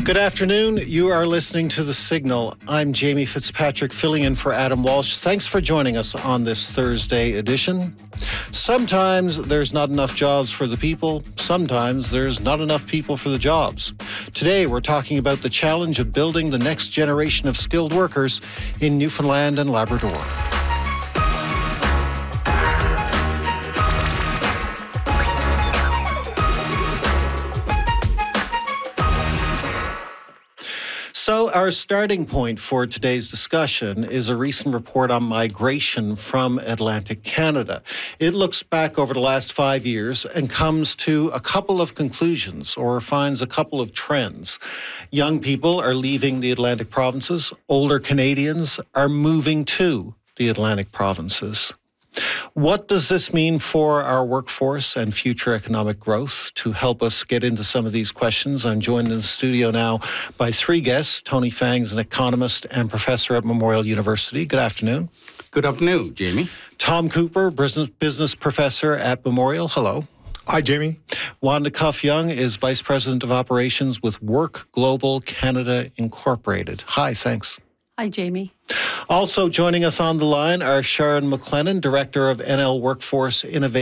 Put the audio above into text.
Good afternoon. You are listening to The Signal. I'm Jamie Fitzpatrick, filling in for Adam Walsh. Thanks for joining us on this Thursday edition. Sometimes there's not enough jobs for the people. Sometimes there's not enough people for the jobs. Today, we're talking about the challenge of building the next generation of skilled workers in Newfoundland and Labrador. So our starting point for today's discussion is a recent report on migration from Atlantic Canada. It looks back over the last 5 years and comes to a couple of conclusions or finds a couple of trends. Young people are leaving the Atlantic provinces. Older Canadians are moving to the Atlantic provinces. What does this mean for our workforce and future economic growth? To help us get into some of these questions, I'm joined in the studio now by three guests. Tony Fang is an economist and professor at Memorial University. Good afternoon. Good afternoon, Jamie. Tom Cooper, business professor at Memorial. Hello. Hi, Jamie. Wanda Cuff-Young is Vice President of Operations with Work Global Canada Incorporated. Hi, thanks. Hi, Jamie. Also joining us on the line are Sharon McLennan, Director of NL Workforce Innovation